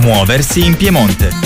Muoversi in Piemonte.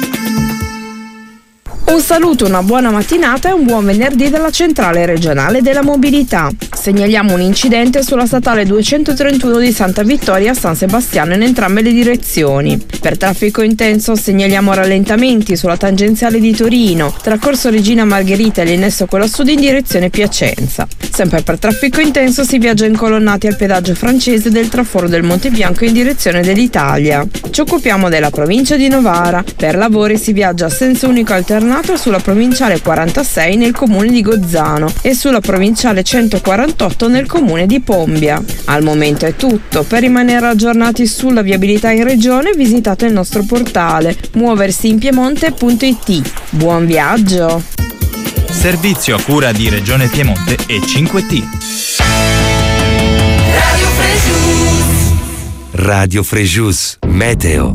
Un saluto, una buona mattinata e un buon venerdì dalla Centrale Regionale della Mobilità. Segnaliamo un incidente sulla statale 231 di Santa Vittoria a San Sebastiano in entrambe le direzioni. Per traffico intenso segnaliamo rallentamenti sulla tangenziale di Torino, tra Corso Regina Margherita e l'annesso quella sud in direzione Piacenza. Sempre per traffico intenso si viaggia incolonnati al pedaggio francese del traforo del Monte Bianco in direzione dell'Italia. Ci occupiamo della provincia di Novara. Per lavori si viaggia a senso unico alternato sulla provinciale 46 nel comune di Gozzano e sulla provinciale 148 nel comune di Pombia. Al momento è tutto. Per rimanere aggiornati sulla viabilità in regione visitate il nostro portale muoversiinpiemonte.it. Buon viaggio! Servizio a cura di Regione Piemonte e 5T. Radio Frejus Meteo.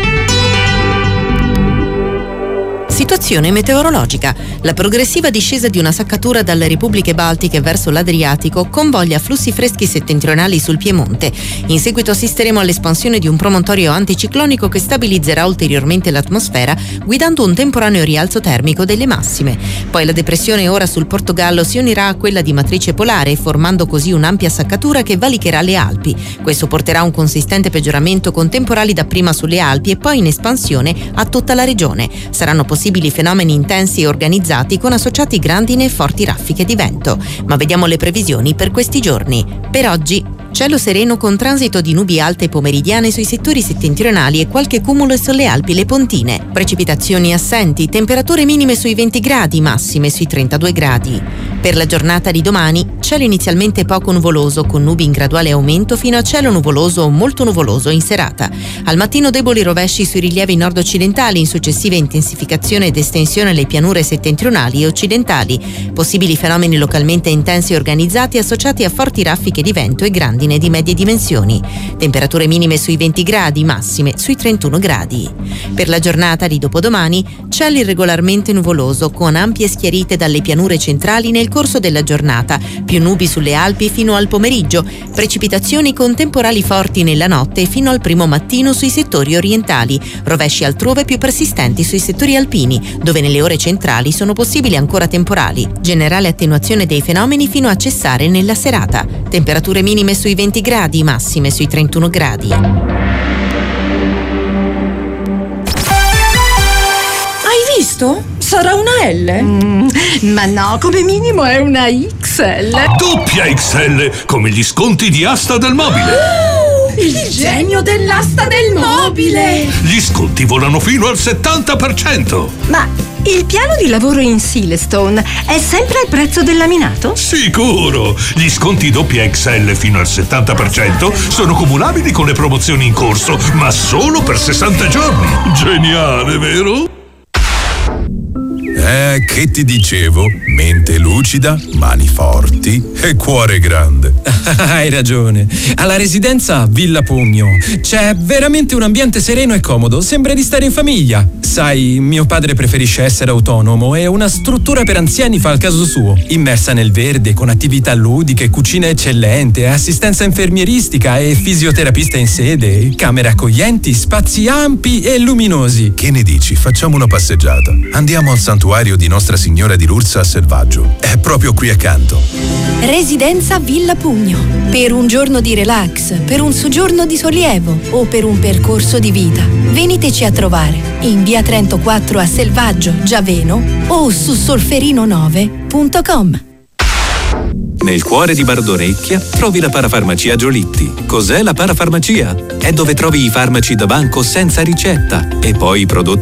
Situazione meteorologica. La progressiva discesa di una saccatura dalle repubbliche baltiche verso l'Adriatico convoglia flussi freschi settentrionali sul Piemonte. In seguito assisteremo all'espansione di un promontorio anticiclonico che stabilizzerà ulteriormente l'atmosfera, guidando un temporaneo rialzo termico delle massime. Poi la depressione ora sul Portogallo si unirà a quella di matrice polare, formando così un'ampia saccatura che valicherà le Alpi. Questo porterà a un consistente peggioramento con temporali dapprima sulle Alpi e poi in espansione a tutta la regione. Saranno possibili fenomeni intensi e organizzati con associati grandine e forti raffiche di vento. Ma vediamo le previsioni per questi giorni. Per oggi cielo sereno con transito di nubi alte pomeridiane sui settori settentrionali e qualche cumulo sulle Alpi lepontine. Precipitazioni assenti, temperature minime sui 20 gradi, massime sui 32 gradi. Per la giornata di domani, cielo inizialmente poco nuvoloso con nubi in graduale aumento fino a cielo nuvoloso o molto nuvoloso in serata. Al mattino deboli rovesci sui rilievi nord-occidentali, in successiva intensificazione ed estensione alle pianure settentrionali e occidentali. Possibili fenomeni localmente intensi e organizzati associati a forti raffiche di vento e grandine di medie dimensioni. Temperature minime sui 20 gradi, massime sui 31 gradi. Per la giornata di dopodomani, cielo irregolarmente nuvoloso con ampie schiarite dalle pianure centrali nel corso della giornata, più nubi sulle Alpi fino al pomeriggio, precipitazioni con temporali forti nella notte fino al primo mattino sui settori orientali, rovesci altrove più persistenti sui settori alpini, dove nelle ore centrali sono possibili ancora temporali. Generale attenuazione dei fenomeni fino a cessare nella serata. Temperature minime sui 20 gradi, massime sui 31 gradi. Hai visto? Sarà una L? Ma no, come minimo è una XL. Doppia XL, come gli sconti di Asta del Mobile. Il genio dell'asta del mobile! Gli sconti volano fino al 70%. Ma il piano di lavoro in Silestone è sempre al prezzo del laminato? Sicuro! Gli sconti doppia XL fino al 70% sono cumulabili con le promozioni in corso, ma solo per 60 giorni. Geniale, vero? Che ti dicevo? Mente lucida, mani forti e cuore grande. Hai ragione. Alla residenza Villa Pugno c'è veramente un ambiente sereno e comodo. Sembra di stare in famiglia. Sai, mio padre preferisce essere autonomo e una struttura per anziani fa il caso suo. Immersa nel verde, con attività ludiche, cucina eccellente, assistenza infermieristica e fisioterapista in sede, camere accoglienti, spazi ampi e luminosi. Che ne dici? Facciamo una passeggiata. Andiamo al santuario di Nostra Signora di Lourdes a Selvaggio. È proprio qui accanto. Residenza Villa Pugno. Per un giorno di relax, per un soggiorno di sollievo o per un percorso di vita. Veniteci a trovare in via Trento 4 a Selvaggio, Giaveno o su solferino9.com. Nel cuore di Bardorecchia trovi la parafarmacia Giolitti. Cos'è la parafarmacia? È dove trovi i farmaci da banco senza ricetta e poi i prodotti